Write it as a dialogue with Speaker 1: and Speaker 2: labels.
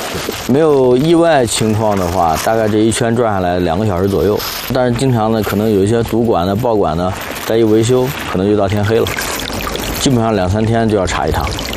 Speaker 1: 没有意外情况的话，大概这一圈转下来2个小时左右。但是经常呢，可能有一些堵管的、爆管的，再一维修，可能就到天黑了。基本上2、3天就要查一趟。